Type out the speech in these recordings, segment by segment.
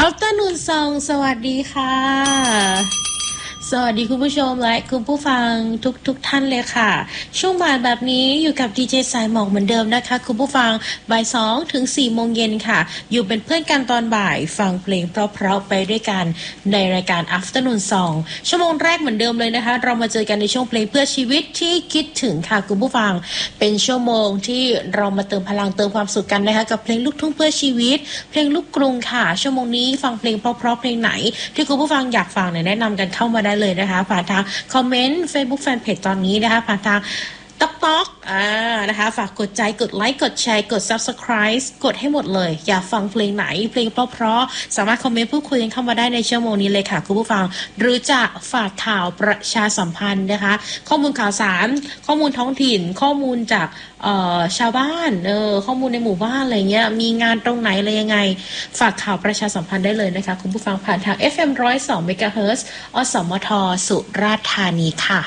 Afternoon Song สวัสดีค่ะสวัสดีคุณผู้ชมและคุณผู้ฟังทุกท่านเลยค่ะช่วงบ่ายแบบนี้อยู่กับดีเจสายหมอกเหมือนเดิมนะคะคุณผู้ฟังบ่าย2 ถึง 4 โมงเย็นค่ะอยู่เป็นเพื่อนกันตอนบ่ายฟังเพลงเพราะๆไปด้วยกันในรายการ Afternoon Song ชั่วโมงแรกเหมือนเดิมเลยนะคะเรามาเจอกันในช่วงเพลงเพื่อชีวิตที่คิดถึงค่ะคุณผู้ฟังเป็นชั่วโมงที่เรามาเติมพลังเติมความสุขกันนะคะกับเพลงลูกทุ่งเพื่อชีวิตเพลงลูกกรุงค่ะชั่วโมงนี้ฟังเพลงเพราะๆเพลงไหนที่คุณผู้ฟังอยากฟังเนี่ยแนะนำกันเข้ามาได้เลยนะคะผ่านทางคอมเมนต์ Facebook Fanpage ตอนนี้นะคะผ่านทางต๊อกนะคะฝากกดใจกดไลค์กดแชร์กด Subscribe กดให้หมดเลยอยากฟังเพลงไหนเพลงเพราะๆสามารถคอมเมนต์พูดคุยกันเข้ามาได้ในชั่วโมงนี้เลยค่ะคุณผู้ฟังหรือจะฝากข่าวประชาสัมพันธ์นะคะข้อมูลข่าวสารข้อมูลท้องถิ่นข้อมูลจากชาวบ้านข้อมูลในหมู่บ้านอะไรเงี้ยมีงานตรงไหนอะไรยังไงฝากข่าวประชาสัมพันธ์ได้เลยนะคะคุณผู้ฟังผ่านทาง FM 102 MHz อสมทสุราษฎร์ธานีค่ะ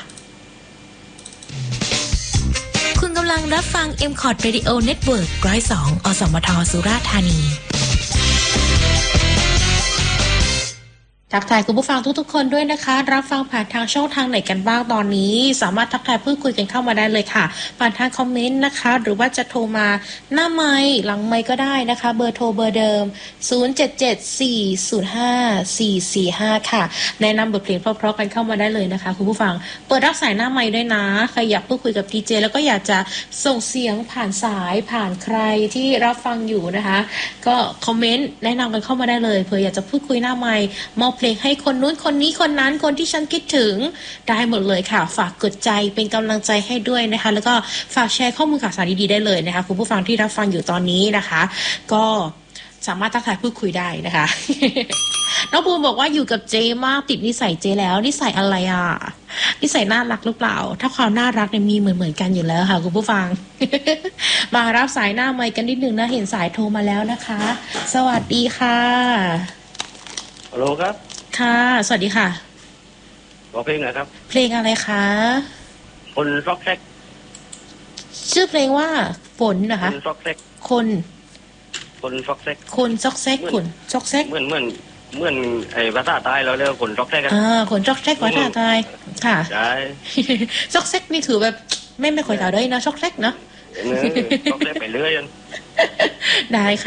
คุณกำลังรับฟัง MCOT Radio Network 102 อสมทสุราษฎร์ธานีทักทายคุณผู้ฟังทุกๆคนด้วยนะคะรับฟังผ่านทางช่องทางไหนกันบ้างตอนนี้สามารถทักทายพูดคุยกันเข้ามาได้เลยค่ะผ่านทางคอมเมนต์นะคะหรือว่าจะโทรมาหน้าไมค์หลังไมค์ก็ได้นะคะเบอร์โทรเบอร์เดิม0774054445ค่ะแนะนำบทเพลงเพราะๆกันเข้ามาได้เลยนะคะคุณผู้ฟังเปิดรับสายหน้าไมค์ด้วยนะใครอยากพูดคุยกับดีเจแล้วก็อยากจะส่งเสียงผ่านสายผ่านใครที่รับฟังอยู่นะคะก็คอมเมนต์แนะนำกันเข้ามาได้เลยเผื่ออยากจะพูดคุยหน้าไมค์มอบเพลงให้คนนู้นคนนี้คนนั้นคนที่ฉันคิดถึงได้หมดเลยค่ะฝากกดใจเป็นกำลังใจให้ด้วยนะคะแล้วก็ฝากแชร์ข้อมูลข่าวสารดีๆได้เลยนะคะคุณผู้ฟังที่รับฟังอยู่ตอนนี้นะคะก็สามารถทักทายพูดคุยได้นะคะ น้องภูมิบอกว่าอยู่กับเจมากติดนิสัยเจแล้วนิสัยอะไรอ่ะนิสัยน่ารักหรือเปล่าถ้าความน่ารักเนี่ยมีเหมือนกันอยู่แล้วค่ะคุณผู้ฟัง มารับสายหน้าไมค์กันนิดนึงนะเห็นสายโทรมาแล้วนะคะสวัสดีค่ะฮัลโหลครับค่ะสวัสดีค่ะขอเพลงหน่อยครับเพลงอะไรคะคนซอกแซกชื่อเพลงว่าฝนนะคะคนซอกแซกคนซอกแซกคนซอกแซกคนซอกแซกเหมือนไอ้ภาษาใต้เราเรียกคนซอกแซกกันคนซอกแซกภาษาใต้ค่ะใช่ซอกแซกนี่ถือแบบไม่ค่อยถาได้นะซอกแซกเนาะซอกแซกไปเรื่อยได้ค่ะ